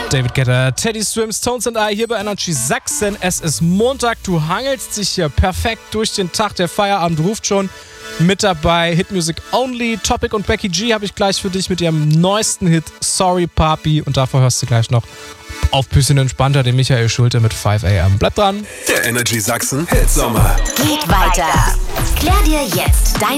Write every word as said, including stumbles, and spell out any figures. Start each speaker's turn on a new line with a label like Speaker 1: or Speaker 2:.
Speaker 1: David Guetta, Teddy Swims, Tones and I hier bei Energy Sachsen. Es ist Montag, du hangelst dich hier perfekt durch den Tag. Der Feierabend ruft schon. Mit dabei Hit Music Only, Topic und Becky G habe ich gleich für dich mit ihrem neuesten Hit Sorry Papi. Und davor hörst du gleich noch auf bisschen entspannter den Michael Schulte mit fünf a m. Bleib dran.
Speaker 2: Der Energy Sachsen Hitsommer
Speaker 3: geht weiter. Klär dir jetzt dein